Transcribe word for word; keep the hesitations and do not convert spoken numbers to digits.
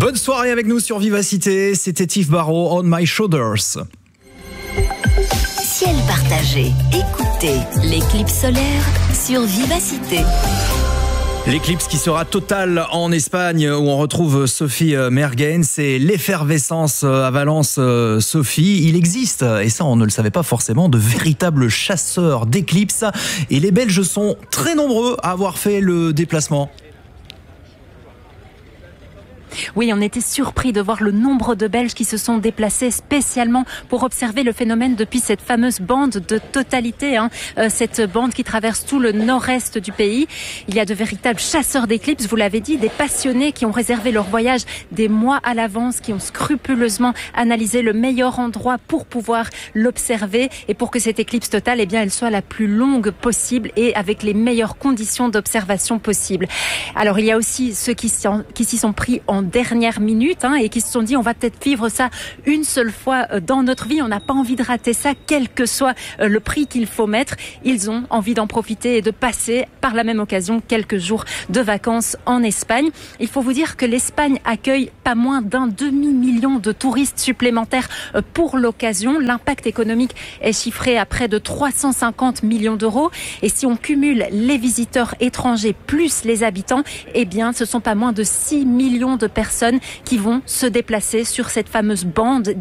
Bonne soirée avec nous sur Vivacité, c'était Yves Barrault, On My Shoulders. Ciel partagé, écoutez l'éclipse solaire sur Vivacité. L'éclipse qui sera totale en Espagne où on retrouve Sophie Mergens, c'est l'effervescence à Valence. Sophie, il existe, et ça on ne le savait pas forcément, de véritables chasseurs d'éclipses et les Belges sont très nombreux à avoir fait le déplacement. Oui, on était surpris de voir le nombre de Belges qui se sont déplacés spécialement pour observer le phénomène depuis cette fameuse bande de totalité, hein, euh, cette bande qui traverse tout le nord-est du pays. Il y a de véritables chasseurs d'éclipses, vous l'avez dit, des passionnés qui ont réservé leur voyage des mois à l'avance, qui ont scrupuleusement analysé le meilleur endroit pour pouvoir l'observer et pour que cette éclipse totale, eh bien, elle soit la plus longue possible et avec les meilleures conditions d'observation possibles. Alors, il y a aussi ceux qui, qui s'y sont pris en dernière minute hein, et qui se sont dit on va peut-être vivre ça une seule fois dans notre vie, on n'a pas envie de rater ça quel que soit le prix qu'il faut mettre. Ils ont envie d'en profiter et de passer par la même occasion quelques jours de vacances en Espagne. Il faut vous dire que l'Espagne accueille pas moins d'un demi-million de touristes supplémentaires pour l'occasion. L'impact économique est chiffré à près de trois cent cinquante millions d'euros et si on cumule les visiteurs étrangers plus les habitants, eh bien ce sont pas moins de six millions de personnes qui vont se déplacer sur cette fameuse bande